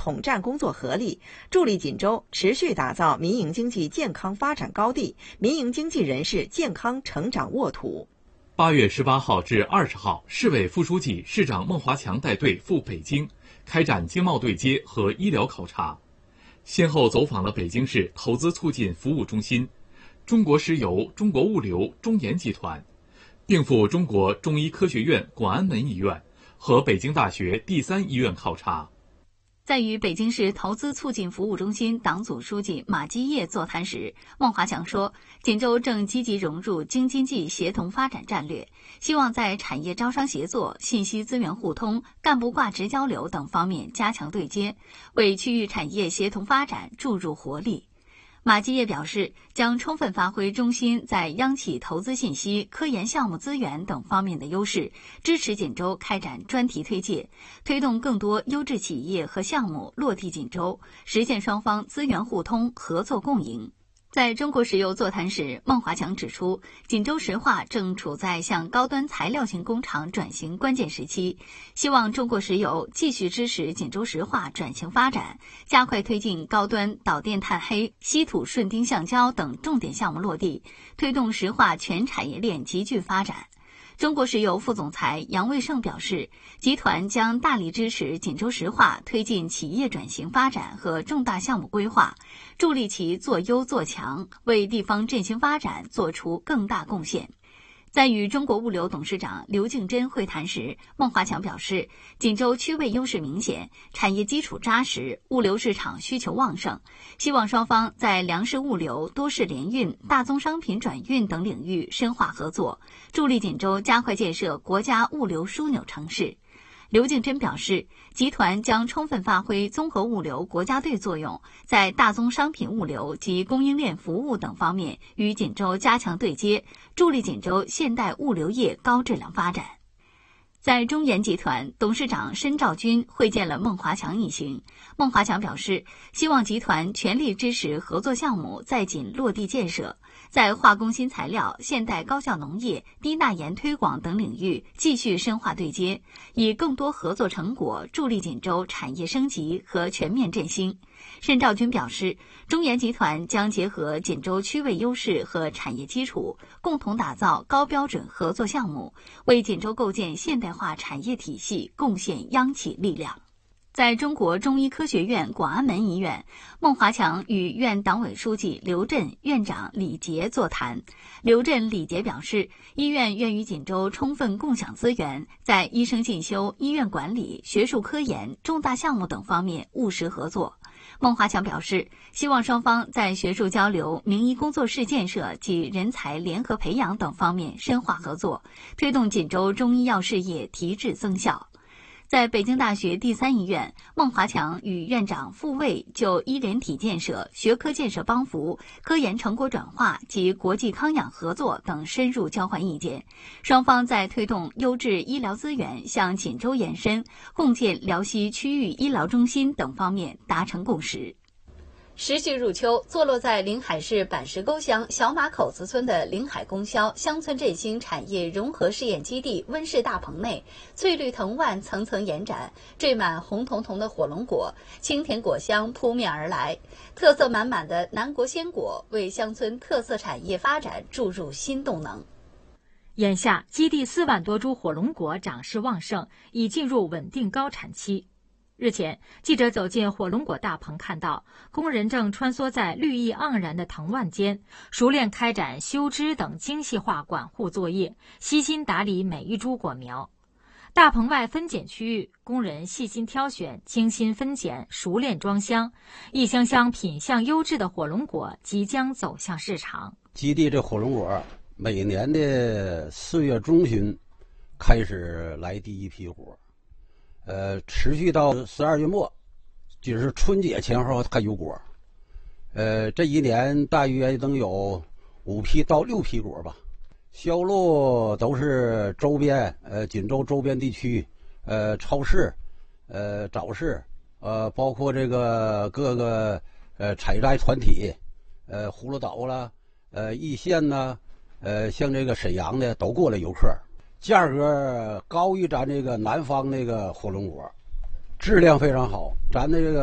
统战工作合力，助力锦州持续打造民营经济健康发展高地，民营经济人士健康成长沃土。 8月18号至20号，市委副书记、市长孟华强带队赴北京，开展经贸对接和医疗考察，先后走访了北京市投资促进服务中心、中国石油、中国物流、中研集团，并赴中国中医科学院广安门医院和北京大学第3医院考察。 在与北京市投资促进服务中心党组书记马基业座谈时，孟华强说，锦州正积极融入京津冀协同发展战略，希望在产业招商协作、信息资源互通、干部挂职交流等方面加强对接，为区域产业协同发展注入活力。马基业表示，将充分发挥中心在央企投资信息、科研项目资源等方面的优势，支持锦州开展专题推介，推动更多优质企业和项目落地锦州，实现双方资源互通、合作共赢。在中国石油座谈时，孟华强指出，锦州石化正处在向高端材料型工厂转型关键时期，希望中国石油继续支持锦州石化转型发展，加快推进高端导电碳黑、稀土顺丁橡胶等重点项目落地，推动石化全产业链集聚发展。中国石油副总裁杨卫胜表示，集团将大力支持锦州石化推进企业转型发展和重大项目规划，助力其做优做强，为地方振兴发展做出更大贡献。在与中国物流董事长刘敬珍会谈时，孟华强表示，锦州区位优势明显，产业基础扎实，物流市场需求旺盛，希望双方在粮食物流、多式联运、大宗商品转运等领域深化合作，助力锦州加快建设国家物流枢纽城市。刘敬珍表示，集团将充分发挥综合物流国家队作用，在大宗商品物流及供应链服务等方面与锦州加强对接，助力锦州现代物流业高质量发展。在中研集团，董事长申兆军会见了孟华强一行。孟华强表示，希望集团全力支持合作项目在锦落地建设，在化工新材料、现代高效农业、低钠盐推广等领域继续深化对接，以更多合作成果助力锦州产业升级和全面振兴。申兆军表示，中研集团将结合锦州区位优势和产业基础，共同打造高标准合作项目，为锦州构建现代化产业体系贡献央企力量。在中国中医科学院广安门医院，孟华强与院党委书记刘震、院长李杰座谈。刘震、李杰表示，医院愿与锦州充分共享资源，在医生进修、医院管理、学术科研、重大项目等方面务实合作。孟华强表示，希望双方在学术交流、名医工作室建设及人才联合培养等方面深化合作，推动锦州中医药事业提质增效。在北京大学第3医院，孟华强与院长傅卫就医联体建设、学科建设帮扶、科研成果转化及国际康养合作等深入交换意见。双方在推动优质医疗资源向锦州延伸、共建辽西区域医疗中心等方面达成共识。时序入秋，坐落在临海市板石沟乡小马口子村的临海供销乡村振兴产业融合试验基地温室大棚内，翠绿藤蔓层层延展，缀满红彤彤的火龙果，清甜果香扑面而来。特色满满的南国鲜果为乡村特色产业发展注入新动能。 眼下，基地4万多株火龙果长势旺盛，已进入稳定高产期。日前，记者走进火龙果大棚，看到工人正穿梭在绿意盎然的藤蔓间，熟练开展修枝等精细化管护作业，悉心打理每一株果苗。大棚外分拣区域，工人细心挑选，精心分拣，熟练装箱，一箱箱品相优质的火龙果即将走向市场。 基地这火龙果每年的4月中旬开始来第一批果，持续到12月末，就是春节前后还有果。这一年大约能有5批到6批果吧。销路都是周边锦州周边地区超市早市包括这个各个采摘团体葫芦岛啦易县呐像这个沈阳的都过来游客，价格高于咱这个南方那个火龙果，质量非常好，咱这个